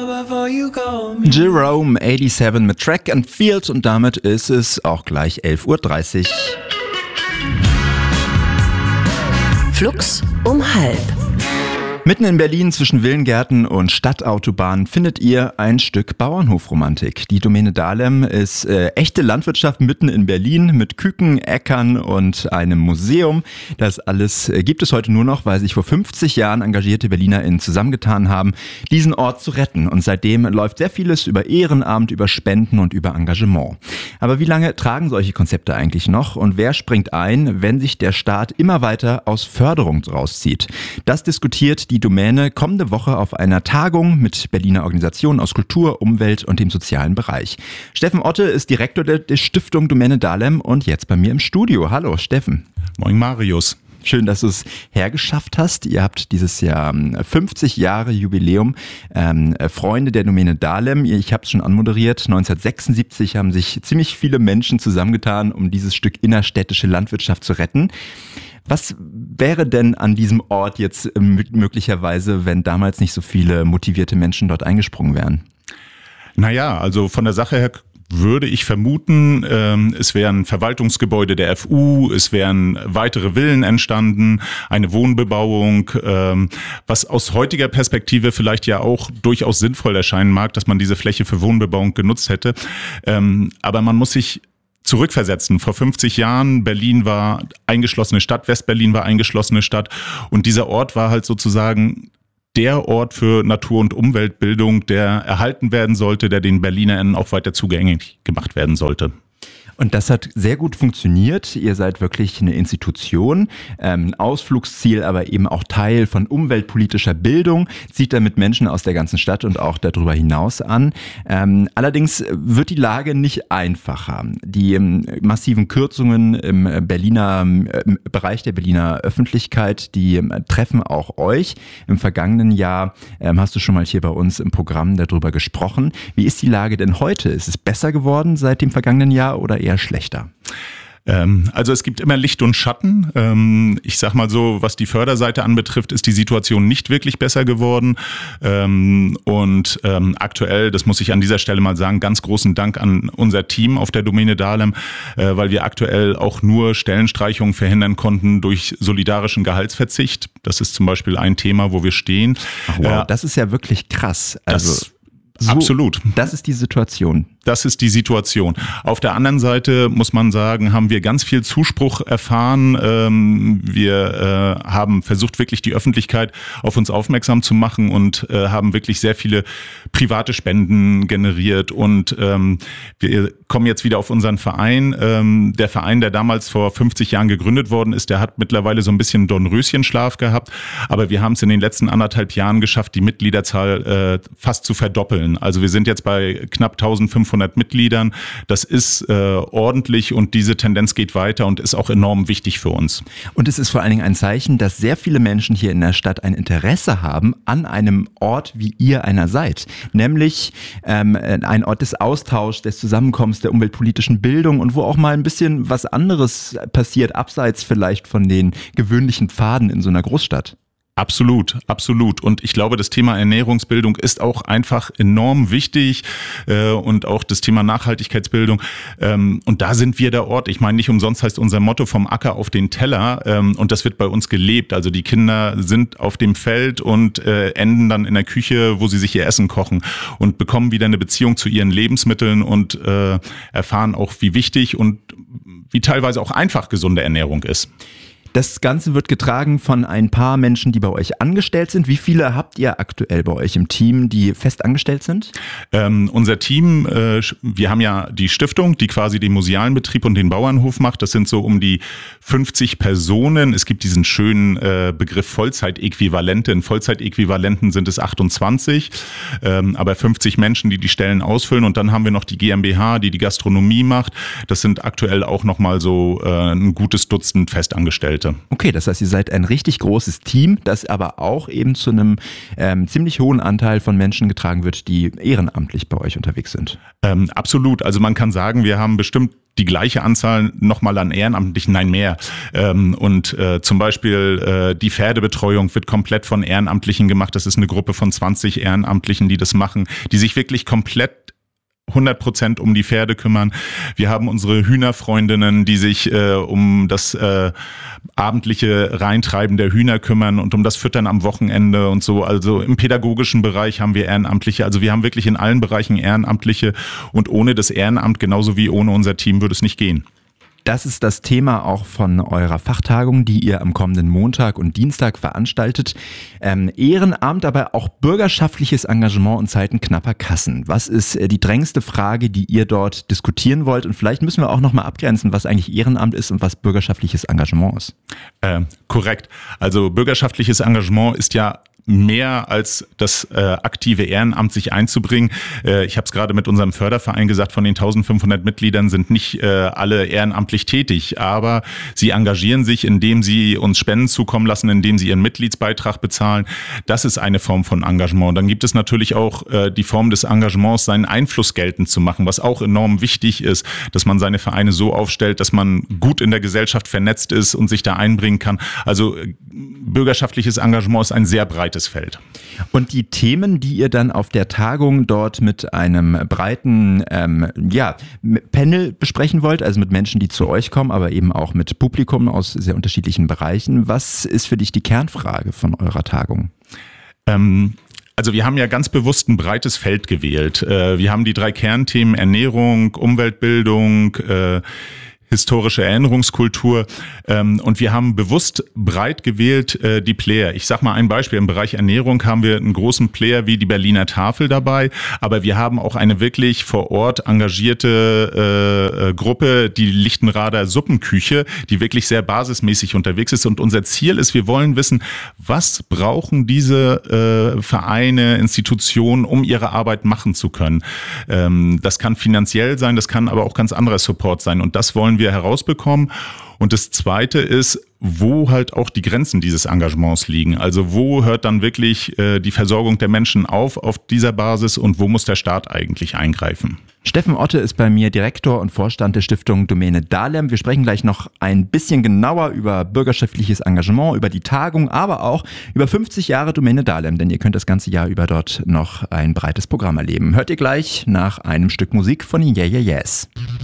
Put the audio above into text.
Jerome 87 mit Track and Field und damit ist es auch gleich 11.30 Uhr. Flux um 12:30. Mitten in Berlin zwischen Villengärten und Stadtautobahnen findet ihr ein Stück Bauernhofromantik. Die Domäne Dahlem ist echte Landwirtschaft mitten in Berlin mit Küken, Äckern und einem Museum. Das alles gibt es heute nur noch, weil sich vor 50 Jahren engagierte BerlinerInnen zusammengetan haben, diesen Ort zu retten. Und seitdem läuft sehr vieles über Ehrenamt, über Spenden und über Engagement. Aber wie lange tragen solche Konzepte eigentlich noch? Und wer springt ein, wenn sich der Staat immer weiter aus Förderung rauszieht? Das diskutiert die Domäne kommende Woche auf einer Tagung mit Berliner Organisationen aus Kultur, Umwelt und dem sozialen Bereich. Steffen Otte ist Direktor der Stiftung Domäne Dahlem und jetzt bei mir im Studio. Hallo Steffen. Moin Marius. Schön, dass du es hergeschafft hast. Ihr habt dieses Jahr 50 Jahre Jubiläum. Freunde der Domäne Dahlem. Ich habe es schon anmoderiert. 1976 haben sich ziemlich viele Menschen zusammengetan, um dieses Stück innerstädtische Landwirtschaft zu retten. Was wäre denn an diesem Ort jetzt möglicherweise, wenn damals nicht so viele motivierte Menschen dort eingesprungen wären? Naja, also von der Sache her würde ich vermuten, es wären Verwaltungsgebäude der FU, es wären weitere Villen entstanden, eine Wohnbebauung, was aus heutiger Perspektive vielleicht ja auch durchaus sinnvoll erscheinen mag, dass man diese Fläche für Wohnbebauung genutzt hätte. Aber man muss sich zurückversetzen. Vor 50 Jahren, Berlin war eingeschlossene Stadt, Westberlin war eingeschlossene Stadt und dieser Ort war halt sozusagen der Ort für Natur- und Umweltbildung, der erhalten werden sollte, der den BerlinerInnen auch weiter zugänglich gemacht werden sollte. Und das hat sehr gut funktioniert. Ihr seid wirklich eine Institution, ein Ausflugsziel, aber eben auch Teil von umweltpolitischer Bildung, zieht damit Menschen aus der ganzen Stadt und auch darüber hinaus an. Allerdings wird die Lage nicht einfacher. Die massiven Kürzungen im Bereich der Berliner Öffentlichkeit, die treffen auch euch. Im vergangenen Jahr hast du schon mal hier bei uns im Programm darüber gesprochen. Wie ist die Lage denn heute? Ist es besser geworden seit dem vergangenen Jahr oder eher schlechter? Also es gibt immer Licht und Schatten. Ich sag mal so, was die Förderseite anbetrifft, ist die Situation nicht wirklich besser geworden. Und aktuell, das muss ich an dieser Stelle mal sagen, ganz großen Dank an unser Team auf der Domäne Dahlem, weil wir aktuell auch nur Stellenstreichungen verhindern konnten durch solidarischen Gehaltsverzicht. Das ist zum Beispiel ein Thema, wo wir stehen. Ach, wow, das ist ja wirklich krass. Also absolut. Das ist die Situation. Das ist die Situation. Auf der anderen Seite muss man sagen, haben wir ganz viel Zuspruch erfahren. Wir haben versucht, wirklich die Öffentlichkeit auf uns aufmerksam zu machen und haben wirklich sehr viele private Spenden generiert. Und wir kommen jetzt wieder auf unseren Verein. Der Verein, der damals vor 50 Jahren gegründet worden ist, der hat mittlerweile so ein bisschen Dornröschenschlaf gehabt. Aber wir haben es in den letzten 1,5 Jahren geschafft, die Mitgliederzahl fast zu verdoppeln. Also wir sind jetzt bei knapp 1500 Mitgliedern. Das ist ordentlich und diese Tendenz geht weiter und ist auch enorm wichtig für uns. Und es ist vor allen Dingen ein Zeichen, dass sehr viele Menschen hier in der Stadt ein Interesse haben an einem Ort, wie ihr einer seid. Nämlich ein Ort des Austauschs, des Zusammenkommens, der umweltpolitischen Bildung und wo auch mal ein bisschen was anderes passiert, abseits vielleicht von den gewöhnlichen Pfaden in so einer Großstadt. Absolut, absolut. Und ich glaube, das Thema Ernährungsbildung ist auch einfach enorm wichtig und auch das Thema Nachhaltigkeitsbildung. Und da sind wir der Ort. Ich meine, nicht umsonst heißt unser Motto vom Acker auf den Teller und das wird bei uns gelebt. Also die Kinder sind auf dem Feld und enden dann in der Küche, wo sie sich ihr Essen kochen und bekommen wieder eine Beziehung zu ihren Lebensmitteln und erfahren auch, wie wichtig und wie teilweise auch einfach gesunde Ernährung ist. Das Ganze wird getragen von ein paar Menschen, die bei euch angestellt sind. Wie viele habt ihr aktuell bei euch im Team, die fest angestellt sind? Unser Team, wir haben ja die Stiftung, die quasi den musealen Betrieb und den Bauernhof macht. Das sind so um die 50 Personen. Es gibt diesen schönen Begriff Vollzeitäquivalente. In Vollzeitäquivalenten sind es 28, aber 50 Menschen, die die Stellen ausfüllen. Und dann haben wir noch die GmbH, die die Gastronomie macht. Das sind aktuell auch nochmal so ein gutes Dutzend Festangestellte. Okay, das heißt, ihr seid ein richtig großes Team, das aber auch eben zu einem ziemlich hohen Anteil von Menschen getragen wird, die ehrenamtlich bei euch unterwegs sind. Absolut. Also man kann sagen, wir haben bestimmt die gleiche Anzahl nochmal an Ehrenamtlichen, nein mehr. Zum Beispiel die Pferdebetreuung wird komplett von Ehrenamtlichen gemacht. Das ist eine Gruppe von 20 Ehrenamtlichen, die das machen, die sich wirklich komplett 100% um die Pferde kümmern. Wir haben unsere Hühnerfreundinnen, die sich um das abendliche Reintreiben der Hühner kümmern und um das Füttern am Wochenende und so. Also im pädagogischen Bereich haben wir Ehrenamtliche. Also wir haben wirklich in allen Bereichen Ehrenamtliche und ohne das Ehrenamt, genauso wie ohne unser Team, würde es nicht gehen. Das ist das Thema auch von eurer Fachtagung, die ihr am kommenden Montag und Dienstag veranstaltet. Ehrenamt, aber auch bürgerschaftliches Engagement in Zeiten knapper Kassen. Was ist die drängendste Frage, die ihr dort diskutieren wollt? Und vielleicht müssen wir auch nochmal abgrenzen, was eigentlich Ehrenamt ist und was bürgerschaftliches Engagement ist. Korrekt. Also bürgerschaftliches Engagement ist ja mehr als das aktive Ehrenamt sich einzubringen. Ich habe es gerade mit unserem Förderverein gesagt, von den 1500 Mitgliedern sind nicht alle ehrenamtlich tätig, aber sie engagieren sich, indem sie uns Spenden zukommen lassen, indem sie ihren Mitgliedsbeitrag bezahlen. Das ist eine Form von Engagement. Dann gibt es natürlich auch die Form des Engagements, seinen Einfluss geltend zu machen, was auch enorm wichtig ist, dass man seine Vereine so aufstellt, dass man gut in der Gesellschaft vernetzt ist und sich da einbringen kann. Also bürgerschaftliches Engagement ist ein sehr breites Feld. Und die Themen, die ihr dann auf der Tagung dort mit einem breiten Panel besprechen wollt, also mit Menschen, die zu euch kommen, aber eben auch mit Publikum aus sehr unterschiedlichen Bereichen. Was ist für dich die Kernfrage von eurer Tagung? Also wir haben ja ganz bewusst ein breites Feld gewählt. Wir haben die 3 Kernthemen Ernährung, Umweltbildung, historische Erinnerungskultur und wir haben bewusst breit gewählt die Player. Ich sag mal ein Beispiel, im Bereich Ernährung haben wir einen großen Player wie die Berliner Tafel dabei, aber wir haben auch eine wirklich vor Ort engagierte Gruppe, die Lichtenrader Suppenküche, die wirklich sehr basismäßig unterwegs ist und unser Ziel ist, wir wollen wissen, was brauchen diese Vereine, Institutionen, um ihre Arbeit machen zu können. Das kann finanziell sein, das kann aber auch ganz anderer Support sein und das wollen wir herausbekommen. Und das Zweite ist, wo halt auch die Grenzen dieses Engagements liegen. Also wo hört dann wirklich die Versorgung der Menschen auf dieser Basis und wo muss der Staat eigentlich eingreifen? Steffen Otte ist bei mir Direktor und Vorstand der Stiftung Domäne Dahlem. Wir sprechen gleich noch ein bisschen genauer über bürgerschaftliches Engagement, über die Tagung, aber auch über 50 Jahre Domäne Dahlem, denn ihr könnt das ganze Jahr über dort noch ein breites Programm erleben. Hört ihr gleich nach einem Stück Musik von Yeah Yeah Yes.